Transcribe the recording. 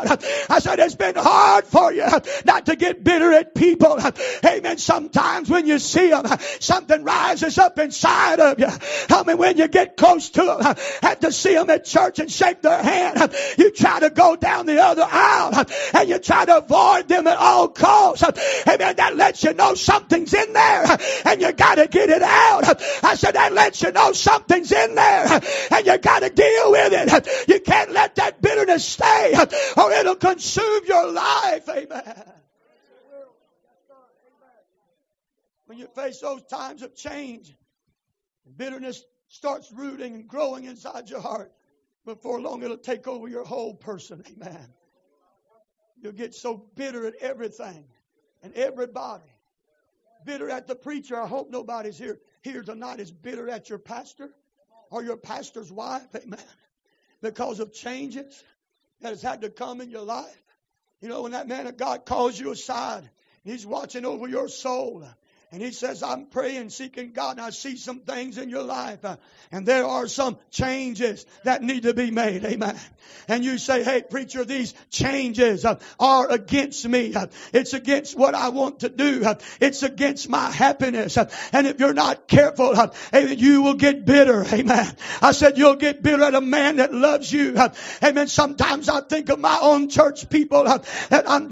out. I said, it's been hard for you not to get bitter at people. Amen. Sometimes when you see them, something rises up inside of you. I mean, when you get close to them, have to see them at church and shake their hand, you try to go down the other aisle and you try to avoid them at all costs. Amen. That lets you know something's in there and you got to get it out. I said, that lets you know something's in there and you got to deal with it. You can't let that bitterness stay or it'll consume your life. Amen. When you face those times of change, bitterness starts rooting and growing inside your heart. Before long, it'll take over your whole person. Amen. You'll get so bitter at everything and everybody. Bitter at the preacher. I hope nobody's here tonight is bitter at your pastor or your pastor's wife. Amen. Because of changes that has had to come in your life. You know, when that man of God calls you aside, he's watching over your soul. And he says, I'm praying, seeking God, and I see some things in your life. And there are some changes that need to be made. Amen. And you say, hey, preacher, these changes are against me. It's against what I want to do. It's against my happiness. And if you're not careful, you will get bitter. Amen. I said, you'll get bitter at a man that loves you. Amen. Sometimes I think of my own church people that I'm